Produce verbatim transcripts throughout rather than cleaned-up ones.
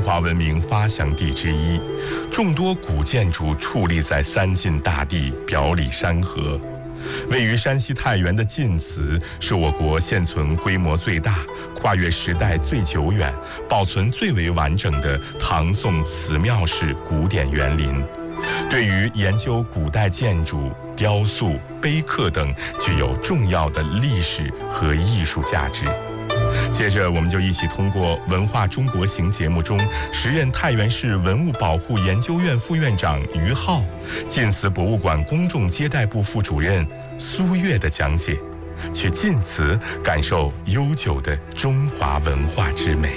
华文明发祥地之一，众多古建筑矗立在三晋大地，表里山河。位于山西太原的晋祠是我国现存规模最大、跨越时代最久远、保存最为完整的唐宋祠庙式古典园林，对于研究古代建筑、雕塑、碑刻等具有重要的历史和艺术价值。接着，我们就一起通过《文化中国行》节目中时任太原市文物保护研究院副院长于浩、晋祠博物馆公众接待部副主任苏月的讲解，去晋祠感受悠久的中华文化之美。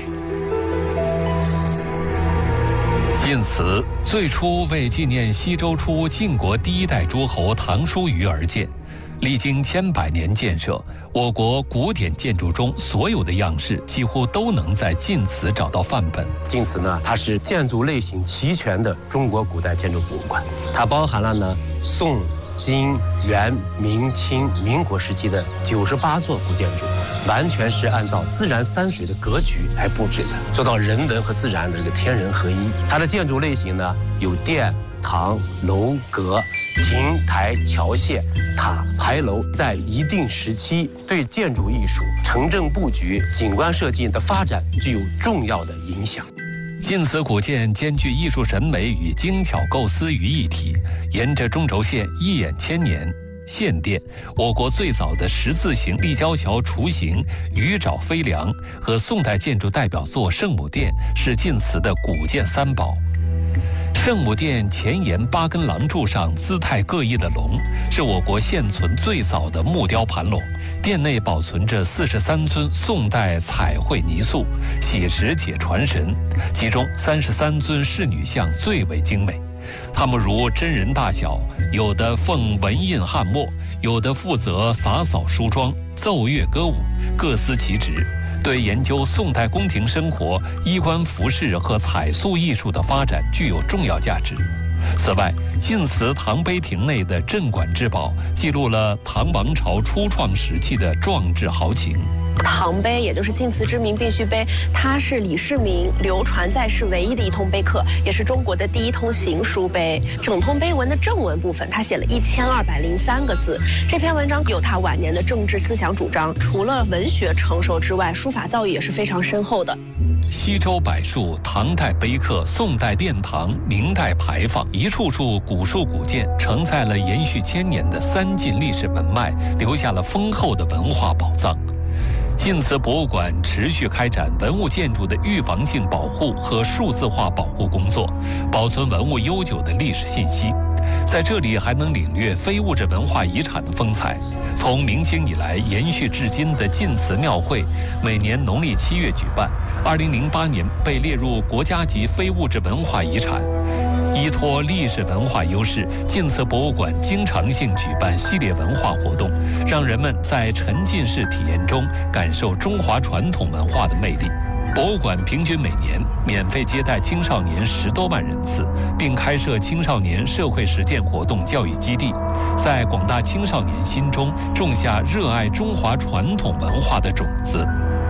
晋祠最初为纪念西周初晋国第一代诸侯唐叔虞而建，历经千百年建设，我国古典建筑中所有的样式几乎都能在晋祠找到范本。 晋祠呢，它是建筑类型齐全的中国古代建筑博物馆，它包含了呢宋、金、元、明、清、民国时期的九十八座古建筑，完全是按照自然山水的格局来布置的，做到人文和自然的这个天人合一。它的建筑类型呢有殿、堂、楼阁、亭台、桥榭、塔、牌楼，在一定时期对建筑艺术、城镇布局、景观设计的发展具有重要的影响。 晋祠古建兼具艺术审美与精巧构思于一体，沿着中轴线一眼千年。献殿，我国最早的十字形立交桥雏形鱼爪飞梁和宋代建筑代表作圣母殿是晋祠的古建三宝。圣母殿前沿八根廊柱上姿态各异的龙，是我国现存最早的木雕盘龙。殿内保存着四十三尊宋代彩绘泥塑，写实且传神，其中三十三尊仕女像最为精美。它们如真人大小，有的奉文印汉墨，有的负责洒扫梳妆、奏乐歌舞，各司其职，对研究宋代宫廷生活、衣冠服饰和彩塑艺术的发展具有重要价值。此外，晋祠唐碑亭内的镇馆之宝记录了唐王朝初创时期的壮志豪情。 唐碑，也就是晋祠之名必须碑，它是李世民流传在世唯一的一通碑刻，也是中国的第一通行书碑。整通碑文的正文部分，他写了一千二百零三个字。这篇文章有他晚年的政治思想主张，除了文学成熟之外，书法造诣也是非常深厚的。 西周柏树、唐代碑刻、宋代殿堂、明代牌坊，一处处古树古建，承载了延续千年的三晋历史文脉，留下了丰厚的文化宝藏。晋祠博物馆持续开展文物建筑的预防性保护和数字化保护工作，保存文物悠久的历史信息。在这里还能领略非物质文化遗产的风采。从明清以来延续至今的晋祠庙会，每年农历七月举办，二零零八年被列入国家级非物质文化遗产。依托历史文化优势，晋祠博物馆经常性举办系列文化活动，让人们在沉浸式体验中感受中华传统文化的魅力。博物馆平均每年免费接待青少年十多万人次，并开设青少年社会实践活动教育基地，在广大青少年心中种下热爱中华传统文化的种子。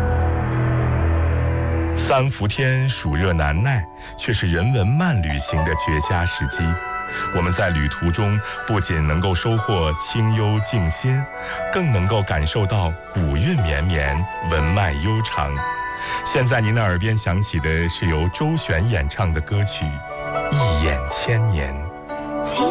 三伏天暑热难耐，却是人文慢旅行的绝佳时机。我们在旅途中不仅能够收获清幽静心，更能够感受到古韵绵绵、文脉悠长。现在您的耳边响起的是由周璇演唱的歌曲《一眼千年》。